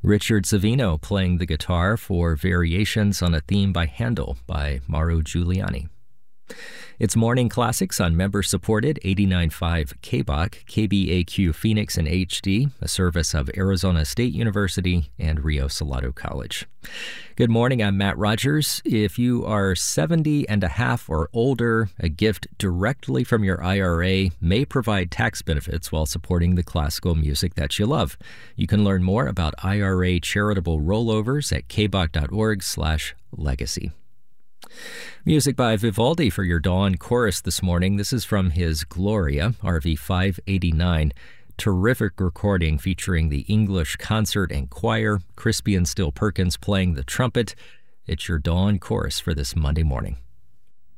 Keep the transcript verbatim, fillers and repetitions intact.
Richard Savino playing the guitar for variations on a theme by Handel by Mauro Giuliani. It's Morning Classics on member-supported eighty-nine point five K B O C, K B A Q Phoenix in H D, a service of Arizona State University and Rio Salado College. Good morning, I'm Matt Rogers. If you are seventy and a half or older, a gift directly from your I R A may provide tax benefits while supporting the classical music that you love. You can learn more about I R A charitable rollovers at kboc.org slash legacy. Music by Vivaldi for your dawn chorus this morning. This is from his Gloria, R V five eighty-nine. Terrific recording featuring the English Concert and Choir, Crispian Still Perkins playing the trumpet. It's your dawn chorus for this Monday morning.